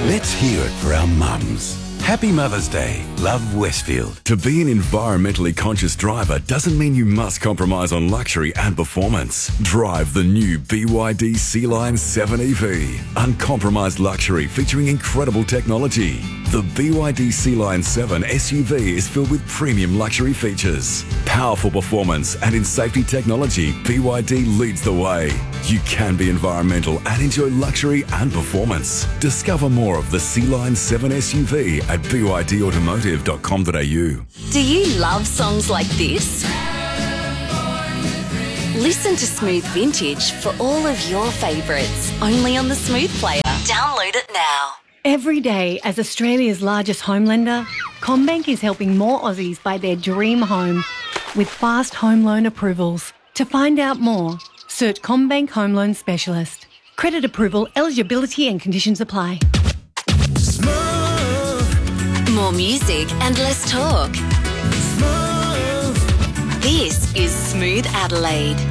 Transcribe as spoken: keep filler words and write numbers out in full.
Let's hear it for our mums. Happy Mother's Day. Love, Westfield. To be an environmentally conscious driver doesn't mean you must compromise on luxury and performance. Drive the new B Y D Sea Lion seven E V. Uncompromised luxury featuring incredible technology. The B Y D Sea Lion seven S U V is filled with premium luxury features. Powerful performance and in safety technology, B Y D leads the way. You can be environmental and enjoy luxury and performance. Discover more of the Sea Lion seven S U V at b y d automotive dot com dot a u. Do you love songs like this? Listen to Smooth Vintage for all of your favourites, only on the Smooth Player. Download it now. Every day, as Australia's largest home lender, CommBank is helping more Aussies buy their dream home with fast home loan approvals. To find out more, search CommBank Home Loan Specialist. Credit approval, eligibility and conditions apply. More music and less talk. This is Smooth Adelaide.